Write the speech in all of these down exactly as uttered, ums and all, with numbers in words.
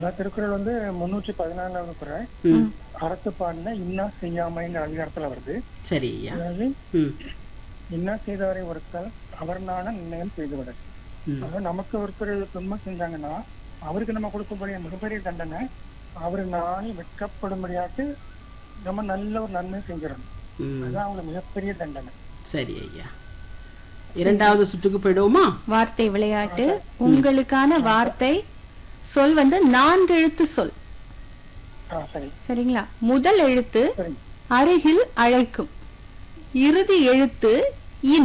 திருக்குறள் வந்து முன்னூற்றி பதினாலாவது குறள் அறத்துப்பாடுல இன்னா செய்யாமைங்கிற அதிகாரத்துல வருது. சரி ஐயா. அதாவது இன்னா செய்தவரை ஒருத்தல் அவர்னான நிர்ணயம் செய்துவிட. அதாவது நமக்கு ஒருத்தர் துன்பம் செஞ்சாங்கன்னா அவருக்கு நம்ம கொடுக்கக்கூடிய மிகப்பெரிய தண்டனை அவரு நாணி வெட்கப்படும்படியாட்டு நம்ம நல்ல ஒரு நன்மை செஞ்சிடணும். அதுதான் அவங்களுக்கு மிகப்பெரிய தண்டனை. சரி ஐயா. இரண்டாவது சுற்றுக்கு போயிடுவோமா? வார்த்தை விளையாட்டு. உங்களுக்கான வார்த்தை சொல் வந்து நான்கு எழுத்து சொல். சரிங்களா? முதல் எழுத்து அருகில் அழைக்கும், இறுதி எழுத்து இன்.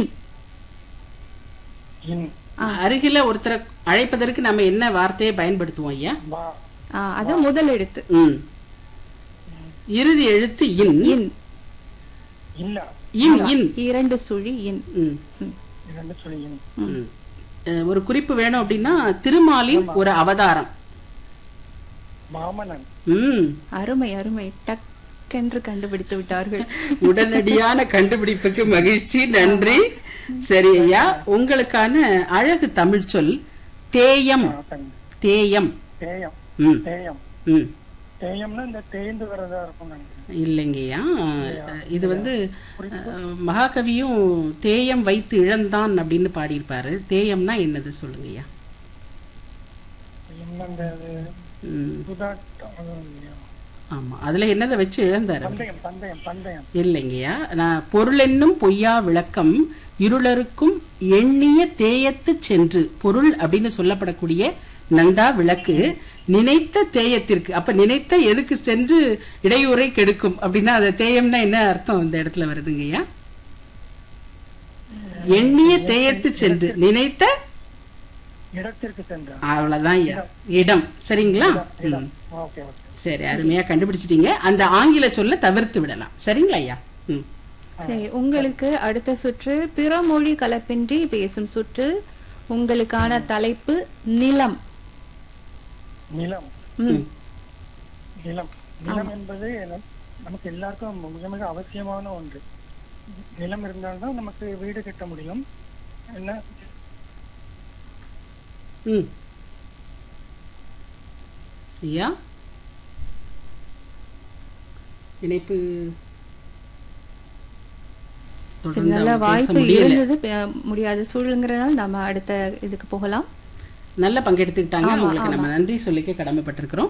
அருகில ஒருத்தரை அழைப்பதற்கு நம்ம என்ன வார்த்தையை பயன்படுத்துவோம் ஐயா? அது முதல் எழுத்து. இறுதி எழுத்து இன். இன் இன் இன் இரண்டு சுழி இன். ஒரு குறிப்பு வேணும் அப்படின்னா திருமாலின் ஒரு அவதாரம். அருமை அருமை, டக்கென்று கண்டுபிடித்து விட்டார்கள். உடனடியான கண்டுபிடிப்புக்கு மகிழ்ச்சி, நன்றி. சரி ஐயா, உங்களுக்கான அழகு தமிழ் சொல் தேயம். தேயம் இல்லைங்கய்யா. இது வந்து மகாகவியும் தேயம் வைத்து இழந்தான் அப்படின்னு பாடியிருப்பாரு. தேயம்னா என்னது சொல்லுங்கய்யா? ஆமா, அதுல என்னதை வச்சு இழந்தாரு? இல்லைங்கய்யா. நான் பொருள் என்னும் பொய்யா விளக்கம் இருளருக்கும் எண்ணிய தேயத்து சென்று, பொருள் அப்படின்னு சொல்லப்படக்கூடிய நந்தா விளக்கு நினைத்த தேயத்திற்கு, அப்ப நினைத்த எதுக்கு சென்று இடையூறை கெடுக்கும் அப்படின்னா அது தேயம்னா என்ன அர்த்தம் இந்த இடத்துல வருதுங்கய்யா? எண்ணிய தேயத்து சென்று நினைத்த இடத்திற்கு சென்று, அவ்வளவுதான் இடம். சரிங்களா? சரி, அருமையா கண்டுபிடிச்சிட்டீங்க. அந்த ஆங்கில சொல்ல தவிர்த்து விடலாம். சரிங்களா ஐயா? சரி, உங்களுக்கு அடுத்த சுற்று பிற மொழி கலப்பின்றி பேசும் சுற்று. உங்களுக்கான தலைப்பு நிலம். நிலம் நிலம் நிலம் என்பது நமக்கு எல்லாருக்கும் மிக மிக அவசியமான ஒன்று. நிலம் இருந்தால்தான் நமக்கு வீடு கட்ட முடியும். என்ன ஐயா இணைப்பு நல்ல வாய்ப்பு இருந்தது, முடியாத சூழலுங்கிறனால நம்ம அடுத்த இதுக்கு போகலாம். நல்ல பங்கெடுத்துக்கிட்டாங்க, உங்களுக்கு நம்ம நன்றி சொல்லிக்க கடமைப்பட்டிருக்கிறோம்.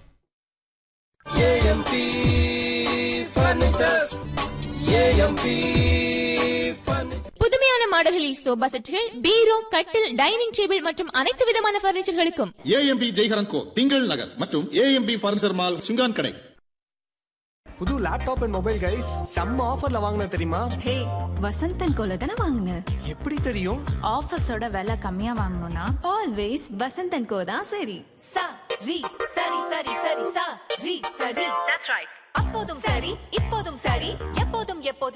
புதுமையான மாடல்களில் சோபா செட்டுகள், பீரோ, கட்டில், டைனிங் டேபிள் மற்றும் அனைத்து விதமான பர்னிச்சர்களுக்கும் ஏஎம்பி ஜெய்ஹரன் கோ, திங்கள் நகர் மற்றும் ஏஎம்பி பர்னிச்சர் மால், சுங்கான் கடை. புது லேப்டாப் அண்ட் மொபைல் கைஸ் செம்ம ஆஃபர்ல வாங்குன தெரியுமா? ஹே, வசந்தன் கோல தான வாங்குன. எப்படி தெரியும்? ஆஃபர்ஸோட விலை கம்மியா வாங்கணும்னா ஆல்வேஸ் வசந்தன் கோ தான் சரி. சா ரி சரி சரி சரி சா ரி சரி. That's right. அப்போதும் சரி, இப்போதும் சரி, எப்போதும் எப்போதும்